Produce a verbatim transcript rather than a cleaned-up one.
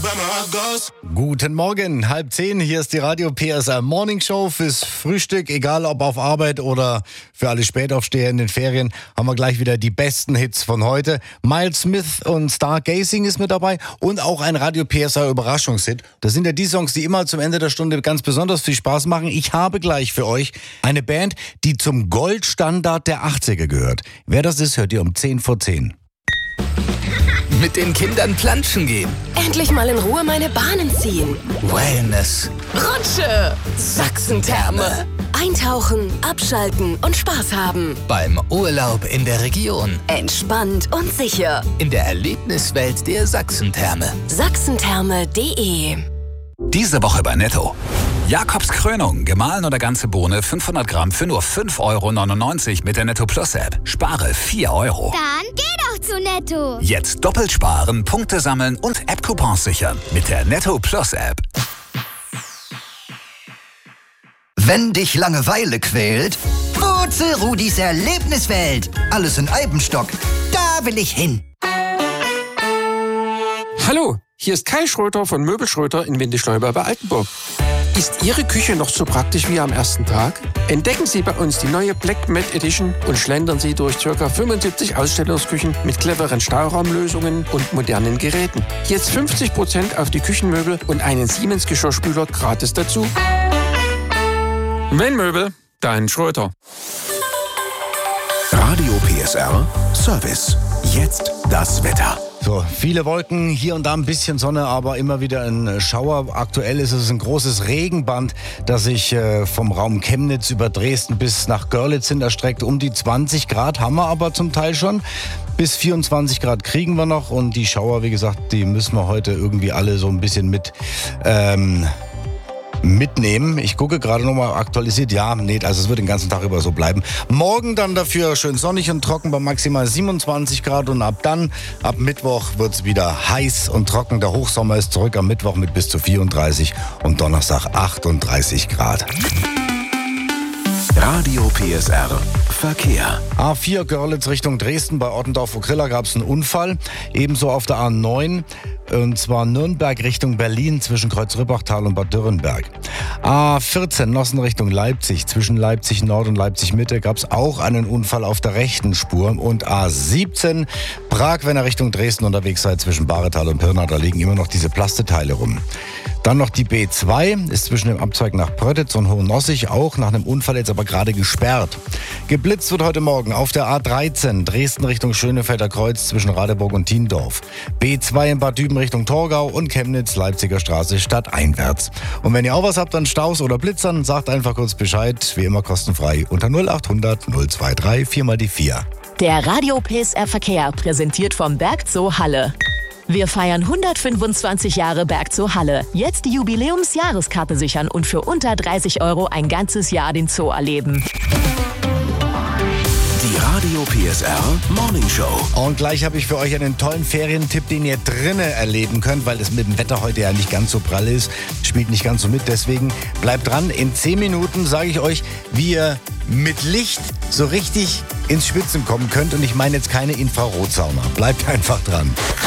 Guten Morgen, halb zehn, hier ist die Radio P S R Morning Show fürs Frühstück, egal ob auf Arbeit oder für alle Spätaufsteher in den Ferien, haben wir gleich wieder die besten Hits von heute. Miles Smith und Stargazing ist mit dabei und auch ein Radio P S R Überraschungshit. Das sind ja die Songs, die immer zum Ende der Stunde ganz besonders viel Spaß machen. Ich habe gleich für euch eine Band, die zum Goldstandard der achtziger gehört. Wer das ist, hört ihr um zehn vor zehn. Mit den Kindern planschen gehen. Endlich mal in Ruhe meine Bahnen ziehen. Wellness. Rutsche. Sachsen-Therme. Eintauchen, abschalten und Spaß haben. Beim Urlaub in der Region. Entspannt und sicher. In der Erlebniswelt der Sachsen-Therme. Sachsentherme punkt de. Diese Woche bei Netto. Jakobs Krönung, gemahlen oder ganze Bohne, fünfhundert Gramm für nur fünf Euro neunundneunzig mit der Netto Plus App. Spare vier Euro. Dann geh doch zu Netto. Jetzt doppelt sparen, Punkte sammeln und App-Coupons sichern mit der Netto Plus App. Wenn dich Langeweile quält, Wurzel Rudis Erlebniswelt. Alles in Eibenstock. Da will ich hin. Hallo, hier ist Kai Schröter von Möbel Schröter in Windischleuber bei Altenburg. Ist Ihre Küche noch so praktisch wie am ersten Tag? Entdecken Sie bei uns die neue Black Matte Edition und schlendern Sie durch ca. fünfundsiebzig Ausstellungsküchen mit cleveren Stauraumlösungen und modernen Geräten. Jetzt fünfzig Prozent auf die Küchenmöbel und einen Siemens Geschirrspüler gratis dazu. Wenn Möbel, dann Schröter. Radio P S R Service. Jetzt das Wetter. So, viele Wolken, hier und da ein bisschen Sonne, aber immer wieder ein Schauer. Aktuell ist es ein großes Regenband, das sich äh, vom Raum Chemnitz über Dresden bis nach Görlitz hin erstreckt. Um die zwanzig Grad haben wir aber zum Teil schon. Bis vierundzwanzig Grad kriegen wir noch und die Schauer, wie gesagt, die müssen wir heute irgendwie alle so ein bisschen mit ähm, mitnehmen. Ich gucke gerade nochmal aktualisiert. Ja, nee, also es wird den ganzen Tag über so bleiben. Morgen dann dafür schön sonnig und trocken bei maximal siebenundzwanzig Grad und ab dann, ab Mittwoch wird es wieder heiß und trocken. Der Hochsommer ist zurück am Mittwoch mit bis zu vierunddreißig und Donnerstag achtunddreißig Grad. Radio P S R Verkehr. A vier Görlitz Richtung Dresden bei Ottendorf-Okrilla gab es einen Unfall. Ebenso auf der A neun. Und zwar Nürnberg Richtung Berlin zwischen Kreuzrippachtal und Bad Dürrenberg. A vierzehn Nossen Richtung Leipzig zwischen Leipzig Nord und Leipzig Mitte gab es auch einen Unfall auf der rechten Spur. Und A siebzehn Prag, wenn ihr Richtung Dresden unterwegs seid, zwischen Baretal und Pirna, da liegen immer noch diese Plasteteile rum. Dann noch die B zwei, ist zwischen dem Abzweig nach Pröttitz und Hohenossig auch nach einem Unfall jetzt aber gerade gesperrt. Geblitzt wird heute Morgen auf der A dreizehn, Dresden Richtung Schönefelder Kreuz zwischen Radeburg und Tiendorf. B zwei in Bad Düben Richtung Torgau und Chemnitz, Leipziger Straße stadteinwärts. Und wenn ihr auch was habt an Staus oder Blitzern, sagt einfach kurz Bescheid, wie immer kostenfrei unter null achthundert null dreiundzwanzig vier mal die vier. Der Radio P S R Verkehr präsentiert vom Bergzoo Halle. Wir feiern hundertfünfundzwanzig Jahre Bergzoo Halle. Jetzt die Jubiläumsjahreskarte sichern und für unter dreißig Euro ein ganzes Jahr den Zoo erleben. Die Radio P S R Morning Show. Und gleich habe ich für euch einen tollen Ferientipp, den ihr drinnen erleben könnt, weil es mit dem Wetter heute ja nicht ganz so prall ist, spielt nicht ganz so mit. Deswegen bleibt dran. In zehn Minuten sage ich euch, wie ihr mit Licht so richtig ins Schwitzen kommen könnt. Und ich meine jetzt keine Infrarotsauna. Bleibt einfach dran.